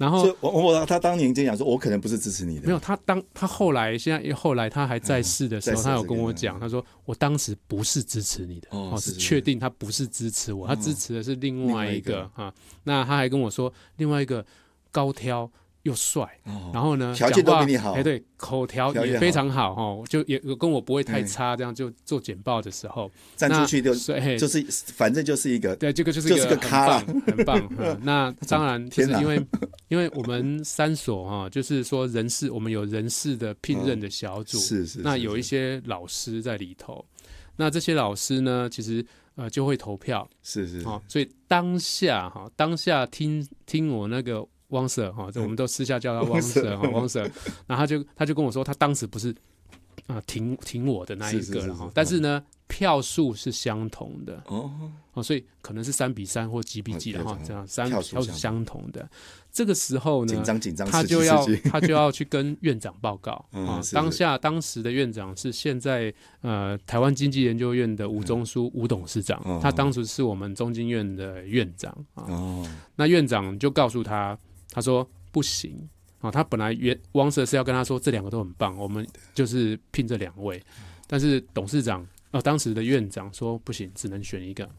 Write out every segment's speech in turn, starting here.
然后他当年就讲说，我可能不是支持你的。 没有，他后来他还在世的时候，他有跟我讲，他说我当时不是支持你的，是确定他不是支持我，他支持的是另外一个啊。那他还跟我说，另外一个高挑又帅，然后呢， 条件都比你好， 对，口条也非常好，就也跟我不会太差，这样就做简报的时候站出去就是反正就是一个， 对，这个就是一个咖了， 很棒。那当然就是因为我们3所就是说我们有人事的聘任的小组， 是那有一些老师在里头，那这些老师呢，其实就会投票， 是所以当下听我那个汪 Sir 我们都私下叫他汪 Sir 汪 Sir， 然后他就跟我说，他当时不是挺我的那一个了，但是呢票数是相同的所以可能是3-3或几比几了这样票数相同的。这个时候呢， 紧张， 他就要去跟院长报告当时的院长是现在台湾经济研究院的吴中书吴董事长，他当时是我们中经院的院长那院长就告诉他说不行他本来汪 Sir 是要跟他说这2个都很棒，我们就是聘这2位，但是董事长当时的院长说不行，只能选一个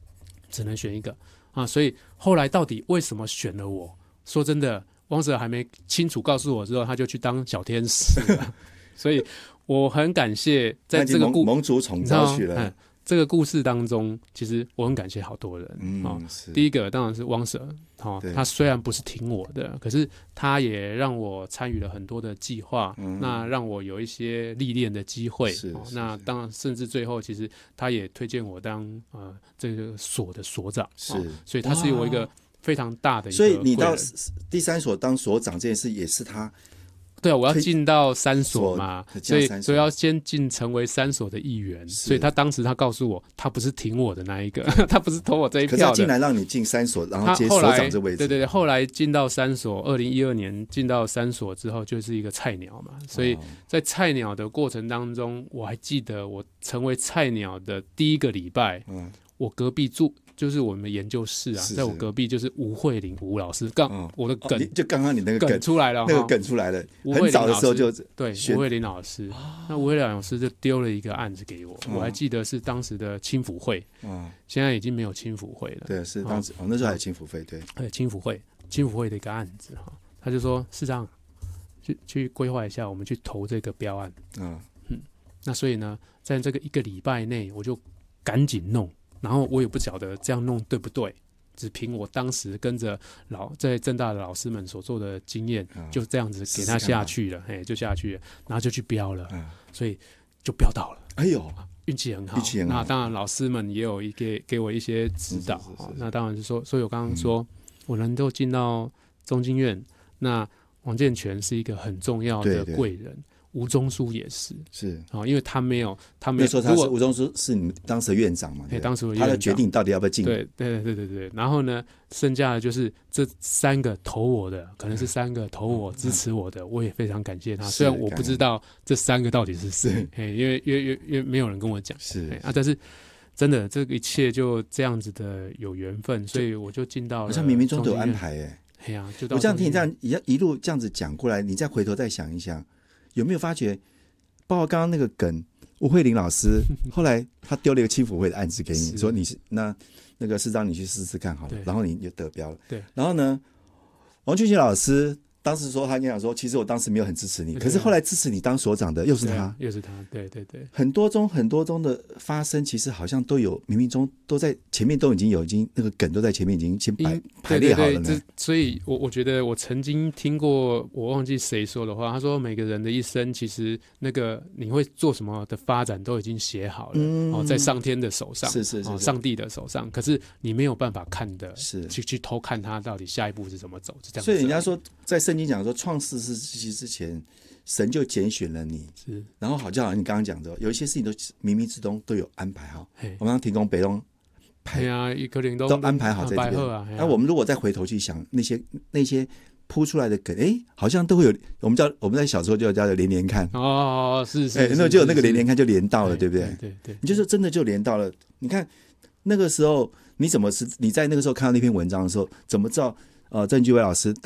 所以后来到底为什么选了我？说真的，汪 Sir 还没清楚告诉我之后，他就去当小天使了所以我很感谢在这个蒙主宠召去了。 这个故事当中，其实我很感谢好多人第一个当然是汪 Sir他虽然不是挺我的，可是他也让我参与了很多的计划那让我有一些历练的机会那当然甚至最后其实他也推荐我当这个所的所长所以他是我一个非常大的一个贵人。 所以你到第3所当所长这件事也是他对，我要进到3所嘛，所以要先进成为3所的一员。所以他当时他告诉我，他不是挺我的那一个，他不是投我这一票的。 可是他竟然让你进3所，然后接所长这位置。 对，后来进到3所，2012年进到3所之后，就是一个菜鸟嘛。所以在菜鸟的过程当中，我还记得我成为菜鸟的第1个礼拜，我隔壁就是我们研究室在我隔壁就是吴慧玲吴老师，我的梗就刚刚你那个梗出来了， 那个梗出来了，很早的时候就对吴慧玲老师，那吴慧玲老师就丢了一个案子给我，我还记得是当时的青辅会，现在已经没有青辅会了， 对，是当时那时候还有青辅会，对， 青辅会的一个案子他就说市长去规划一下，我们去投这个标案，那所以呢，在这个1个礼拜内，我就赶紧弄。然后我也不晓得这样弄对不对，只凭我当时跟着在政大的老师们所做的经验，就这样子给他下去了，就下去了，然后就去标了，所以就标到了。 哎呦， 运气很好。那当然老师们也有给我一些指导，那当然是说，所以我刚刚说我能够进到中经院，那王建全是一个很重要的贵人。吴中书也是因为他没有那时候他是吴中书是你当时的院长嘛， 当时的院长他的决定到底要不要进， 对，然后呢剩下的就是这3个投我的，可能是3个投我支持我的，我也非常感谢他，虽然我不知道这3个到底是谁，因为没有人跟我讲，但是真的这个一切就这样子的有缘分，所以我就进到了，好像冥冥中都有安排我这样听你这样一路这样子讲过来，你再回头再想一想，有没有发觉，包括刚刚那个梗，吴慧玲老师后来他丢了一个青辅会的案子给你，说你是那个市长你去试试看好了，然后你就得标了。 对， 然后呢，王俊杰老师当时说他跟你讲说，其实我当时没有很支持你，可是后来支持你当所长的又是他，对，很多中的发生，其实好像都有冥冥中都在前面都已经那个梗都在前面已经先排列好了呢。 所以我觉得我曾经听过，我忘记谁说的话，他说每个人的一生其实那个你会做什么的发展都已经写好了，在上天的手上，是上帝的手上，可是你没有办法看的，去偷看他到底下一步是怎么走，是这样子。 所以人家说在圣经讲说创世纪之前神就拣选了你，然后好像你刚刚讲的有一些事情都冥冥之中都有安排好，我们提供北东都安排好在这边。那我们如果再回头去想那些铺出来的梗，好像都会有，我们在小时候就叫连连看是那就有那个连连看就连到了，对不对？ 对， 你就说真的就连到了。你看那个时候你在那个时候看到那篇文章的时候，怎么知道郑居伟老师